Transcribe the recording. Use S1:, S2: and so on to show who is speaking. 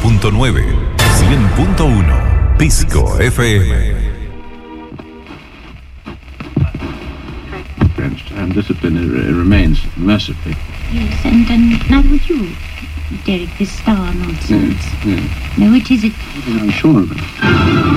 S1: 99.9, 100.1, Pisco FM.
S2: And discipline remains mercifully.
S3: Yes, and now with you, Derek, this star nonsense.
S2: Yes.
S3: No, it isn't.
S2: I'm sure of it.